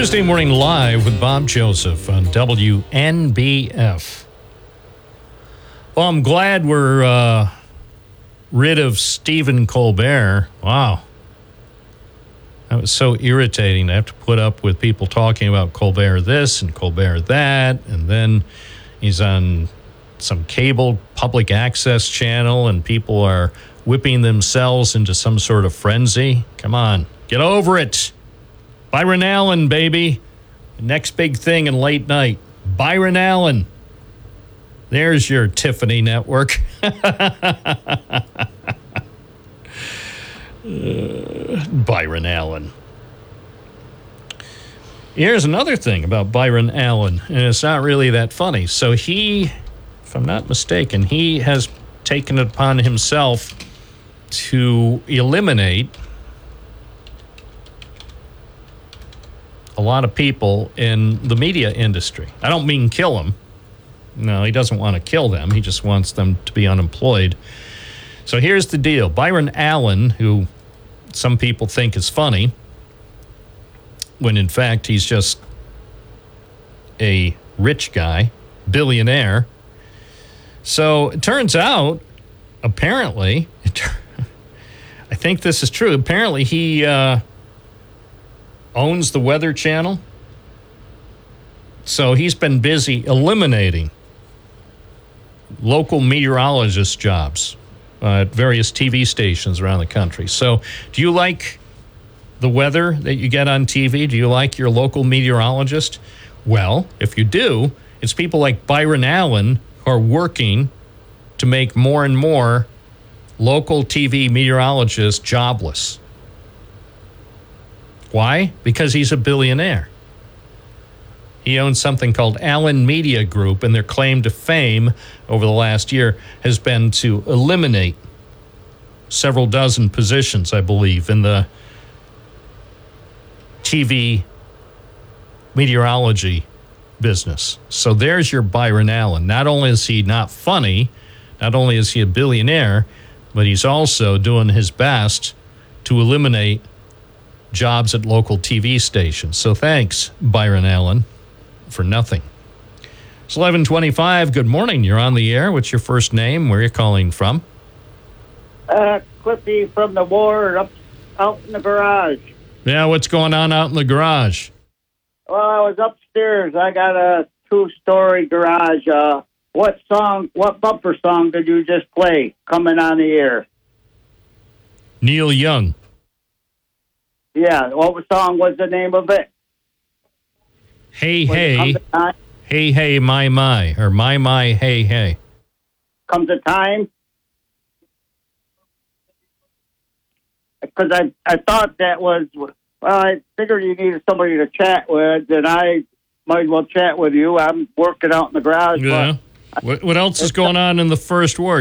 Tuesday Morning Live with Bob Joseph on WNBF. Well, I'm glad we're rid of Stephen Colbert. Wow. That was so irritating to have to put up with people talking about Colbert this and Colbert that, and then he's on some cable public access channel and people are whipping themselves into some sort of frenzy. Come on, get over it. Byron Allen, baby. Next big thing in late night. Byron Allen. There's your Tiffany network. Byron Allen. Here's another thing about Byron Allen, and it's not really that funny. So he, if I'm not mistaken, he has taken it upon himself to eliminate a lot of people in the media industry. I don't mean kill them. No, he doesn't want to kill them. He just wants them to be unemployed. So here's the deal. Byron Allen, who some people think is funny, when in fact he's just a rich guy, billionaire. So it turns out, apparently, I think this is true. Apparently he owns the Weather Channel. So he's been busy eliminating local meteorologist jobs at various TV stations around the country. So do you like the weather that you get on TV? Do you like your local meteorologist? Well, if you do, it's people like Byron Allen who are working to make more and more local TV meteorologists jobless. Why? Because he's a billionaire. He owns something called Allen Media Group, and their claim to fame over the last year has been to eliminate several dozen positions, I believe, in the TV meteorology business. So there's your Byron Allen. Not only is he not funny, not only is he a billionaire, but he's also doing his best to eliminate jobs at local TV stations. So thanks, Byron Allen, for nothing. It's 11:25. Good morning. You're on the air. What's your first name? Where are you calling from? Clippy from the ward out in the garage. Yeah, what's going on out in the garage? Well, I was upstairs. I got a two-story garage. What bumper song did you just play coming on the air? Neil Young. Yeah, what song was the name of it? Hey, hey. Hey, hey, my, or my, hey, hey. Comes a time? Because I thought that was, well, I figured you needed somebody to chat with, and I might as well chat with you. I'm working out in the garage. Yeah. What else is going on in the first ward?